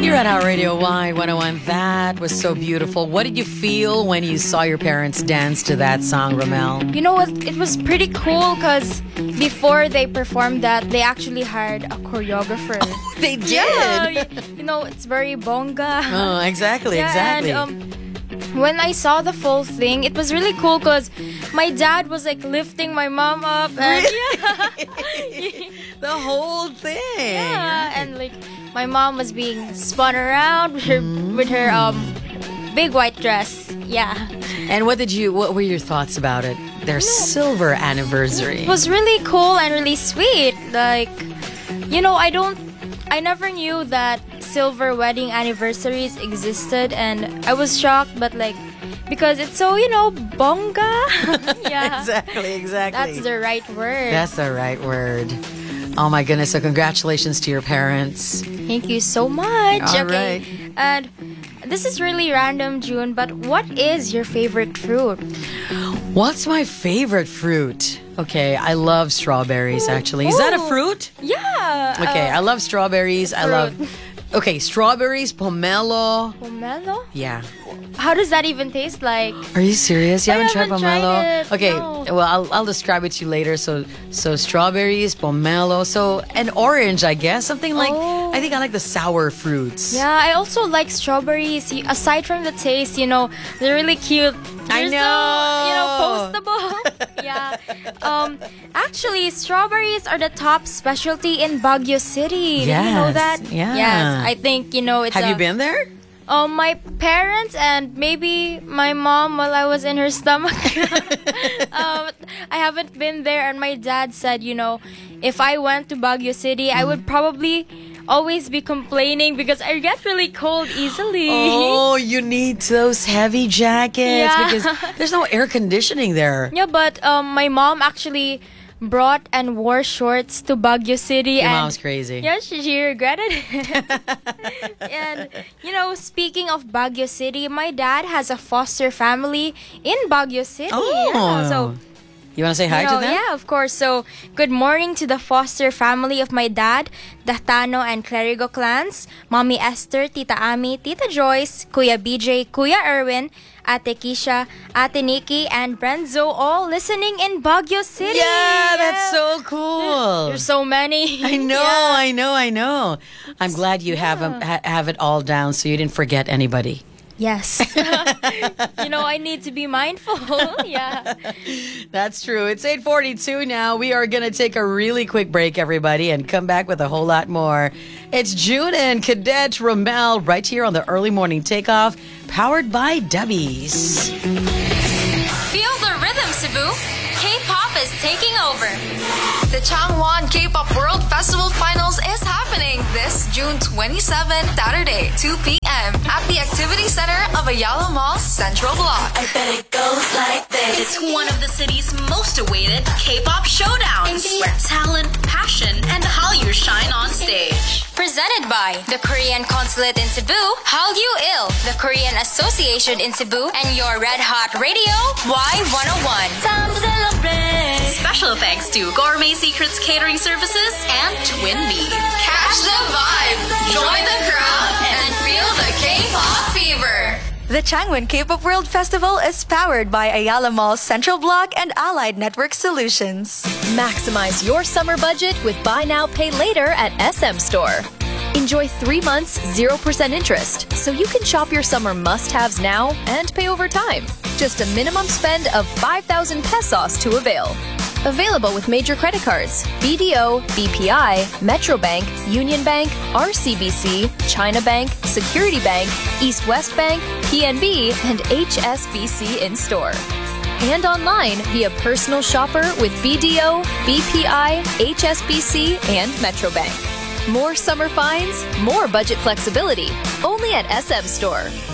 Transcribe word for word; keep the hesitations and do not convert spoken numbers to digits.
You're at our Radio Y one oh one. That was so beautiful. What did you feel when you saw your parents dance to that song, Romel? You know what? It was pretty cool because before they performed that, they actually hired a choreographer. Oh, they did? Yeah, you, you know, it's very bonga. Oh, exactly, yeah, exactly. And, um, when I saw the full thing, it was really cool because my dad was like lifting my mom up. And, really? The whole thing. Yeah, and like my mom was being spun around with her, mm. with her um big white dress. Yeah. And what did you? What were your thoughts about it? Their no. silver anniversary. It was really cool and really sweet. Like, you know, I don't. I never knew that silver wedding anniversaries existed, and I was shocked, but like, because it's so, you know, bonga. Yeah. Exactly, exactly. That's the right word. That's the right word. Oh my goodness, so congratulations to your parents. Thank you so much. All okay. right. And this is really random, June, but what is your favorite fruit? What's my favorite fruit? Okay, I love strawberries, actually. Is that a fruit? Yeah. Okay, uh, I love strawberries. I love... Okay, strawberries, pomelo. Pomelo? Yeah. How does that even taste like? Are you serious? You I haven't tried haven't pomelo? tried it. Okay, No. well, I'll, I'll describe it to you later. So, so strawberries, pomelo, so an orange, I guess. Something like, Oh. I think I like the sour fruits. Yeah, I also like strawberries. Y- Aside from the taste, you know, they're really cute. I They're know. So, you know, postable. Yeah. Um, actually, strawberries are the top specialty in Baguio City. Did you know Yes, that? yeah. Yes. I think, you know, it's Have a, you been there? Um, my parents and maybe my mom while I was in her stomach. um, I haven't been there, and my dad said, you know, if I went to Baguio City, I would probably always be complaining because I get really cold easily. Oh, you need those heavy jackets Yeah. because there's no air conditioning there. Yeah, but um, my mom actually brought and wore shorts to Baguio City. Your and mom's crazy. Yeah, she, she regretted it. And, you know, speaking of Baguio City, my dad has a foster family in Baguio City. Oh. Yeah, so... You want to say hi You know, to them? yeah, of course. So, good morning to the foster family of my dad, the Tano and Clerigo clans, Mommy Esther, Tita Ami, Tita Joyce, Kuya B J, Kuya Erwin, Ate Kisha, Ate Nikki, and Brenzo, all listening in Baguio City. Yeah, that's so cool. There's so many. I know, Yeah. I know, I know. I'm glad you have 'em- ha- have it all down so you didn't forget anybody. Yes. You know, I need to be mindful. Yeah. That's true. It's eight forty-two now. We are going to take a really quick break, everybody, and come back with a whole lot more. It's June and Cadet Romel right here on the Early Morning Takeoff, powered by Dubbies. Feel the rhythm, Cebu. K-pop is taking over. The Changwon K-pop World Festival Finals is happening this June twenty-seventh, Saturday, two p.m. at the Activity Center of Ayala Mall Central Block. I bet it goes like this. It's one of the city's most awaited K-pop showdowns, where talent, passion, and Hallyu shine on stage. Presented by the Korean Consulate in Cebu, Hallyu Il, the Korean Association in Cebu, and your Red Hot Radio, Y one oh one. Time to celebrate. Special thanks to Gourmet Secrets Catering Services and Twin Bee. Catch the vibe, join the crowd, and feel the K-pop fever. The Changwon K-pop World Festival is powered by Ayala Mall Central Block and Allied Network Solutions. Maximize your summer budget with Buy Now, Pay Later at S M Store. Enjoy three months, zero percent interest, so you can shop your summer must-haves now and pay over time. Just a minimum spend of five thousand pesos to avail. Available with major credit cards, B D O, B P I, Metrobank, Union Bank, R C B C, China Bank, Security Bank, East West Bank, P N B, and H S B C in store. And online via Personal Shopper with B D O, B P I, H S B C, and Metrobank. More summer finds, more budget flexibility. Only at S M Store.